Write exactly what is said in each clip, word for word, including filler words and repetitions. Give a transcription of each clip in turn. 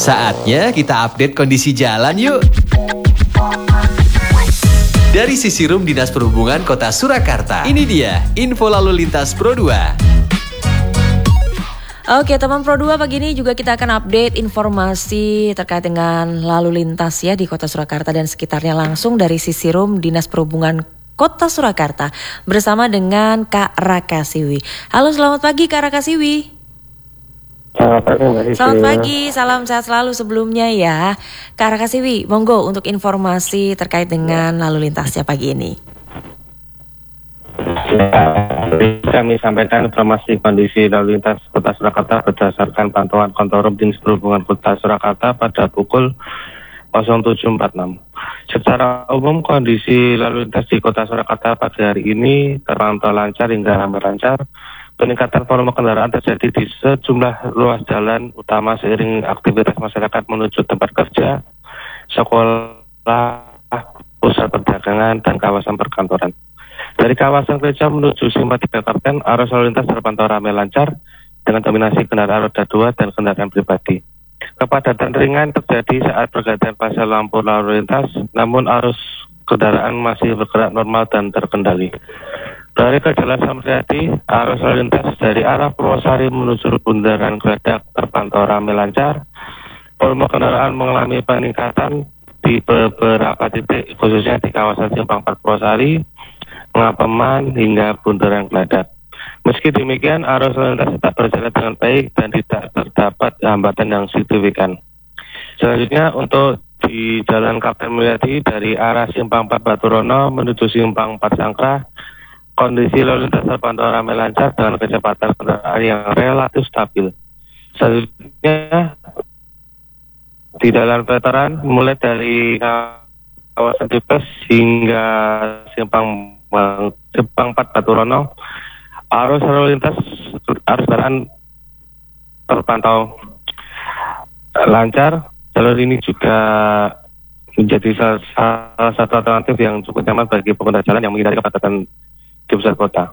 Saatnya kita update kondisi jalan yuk. Dari Sisirum Dinas Perhubungan Kota Surakarta, ini dia info lalu lintas Pro dua. Oke teman Pro dua, pagi ini juga kita akan update informasi terkait dengan lalu lintas ya di Kota Surakarta dan sekitarnya langsung dari Sisirum Dinas Perhubungan Kota Surakarta bersama dengan Kak Raka Siwi. Halo, selamat pagi Kak Raka Siwi. Selamat pagi, Mbak Isi. Selamat pagi, salam sehat selalu sebelumnya ya. Kak Raka Siwi, monggo untuk informasi terkait dengan lalu lintasnya pagi ini. Kami sampaikan informasi kondisi lalu lintas Kota Surakarta berdasarkan pantauan Kontorum Dinas Perhubungan Kota Surakarta pada pukul nol tujuh empat puluh enam. Secara umum kondisi lalu lintas di Kota Surakarta pagi hari ini terpantau lancar hingga hampir lancar. Peningkatan volume kendaraan terjadi di sejumlah ruas jalan utama seiring aktivitas masyarakat menuju tempat kerja, sekolah, pusat perdagangan, dan kawasan perkantoran. Dari kawasan gereja menuju Simpati Kapten, arus lalu lintas terpantau ramai lancar dengan dominasi kendaraan roda dua dan kendaraan pribadi. Kepadatan ringan terjadi saat pergantian fase lampu lalu lintas, namun arus kendaraan masih bergerak normal dan terkendali. Dari ke Jalan Samriati, arus lalu lintas dari arah Purwosari menuju Bundaran Geladak terpantau ramai lancar. Volume kendaraan mengalami peningkatan di beberapa titik, khususnya di kawasan Simpang empat Purwosari, Ngapeman hingga Bundaran Geladak. Meski demikian, arus lalu lintas tetap berjalan dengan baik dan tidak terdapat hambatan yang signifikan. Selanjutnya untuk di Jalan Kapten Mulyadi dari arah Simpang empat Baturono menuju Simpang empat Sangkrah, kondisi lalu lintas terpantau ramai lancar dengan kecepatan kendaraan yang relatif stabil. Selanjutnya di Jalan Veteran mulai dari kawasan Tipes hingga Simpang Simpang empat Baturono, arus lalu lintas arus kendaraan terpantau lancar. Jalur ini juga menjadi salah, salah satu alternatif yang cukup nyaman bagi pengguna jalan yang menghindari kepadatan di pusat kota.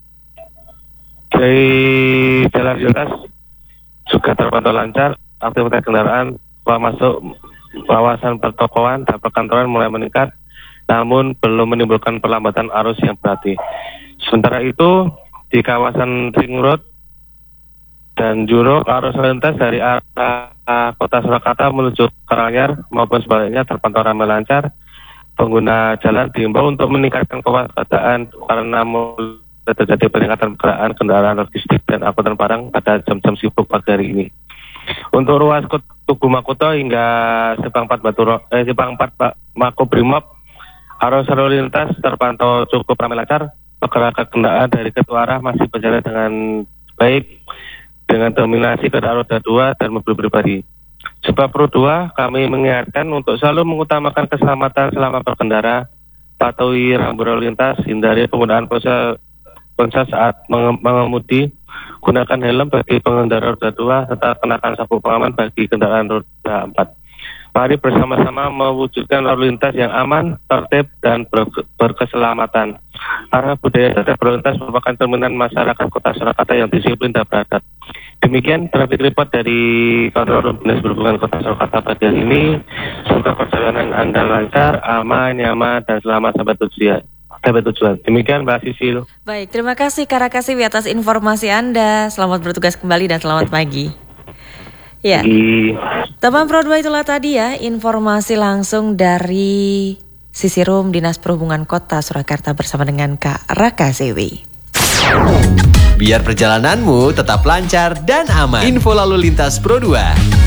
Dari jalan lintas juga terpantau lancar, aktivitas kendaraan keluar masuk kawasan pertokoan dan perkantoran mulai meningkat, namun belum menimbulkan perlambatan arus yang berarti. Sementara itu di kawasan Ring Road dan Juruk, arus lalu lintas dari arah Kota Surakarta menuju Karanganyar maupun sebaliknya terpantau ramai lancar. Pengguna jalan diimbau untuk meningkatkan kewaspadaan karena mulai terjadi peningkatan pergerakan kendaraan logistik dan angkutan barang pada jam-jam sibuk pagi hari ini. Untuk ruas Tugu Makoto hingga Simpang empat Baturo, eh, Simpang empat Makobrimob, arus lalu lintas terpantau cukup ramai lancar. Pergerakan kendaraan dari kedua arah masih berjalan dengan baik dengan dominasi kendaraan roda dua dan mobil pribadi. Sebab Pro dua, kami mengingatkan untuk selalu mengutamakan keselamatan selama berkendara, patuhi rambu lalu lintas, hindari penggunaan ponsel, ponsel saat menge- mengemudi, gunakan helm bagi pengendara roda dua, serta kenakan sabuk pengaman bagi kendaraan roda empat. Mari bersama-sama mewujudkan lalu lintas yang aman, tertib, dan ber- berkeselamatan. Karena budaya tertib lalu lintas merupakan cerminan masyarakat Kota Surakarta yang disiplin dan beradab. Demikian traffic report dari Kontorum Dinas Perhubungan Kota Surakarta pada hari ini. Semoga perjalanan Anda lancar, aman, nyaman, dan selamat sampai tujuan. Sampai tujuan. Demikian Mbak Sisil. Baik, terima kasih Kak Raka Siwi atas informasi Anda. Selamat bertugas kembali dan selamat pagi. Ya, teman Pro dua, itulah tadi ya informasi langsung dari Sisirum Dinas Perhubungan Kota Surakarta bersama dengan Kak Raka Siwi. Biar perjalananmu tetap lancar dan aman. Info lalu lintas Pro dua.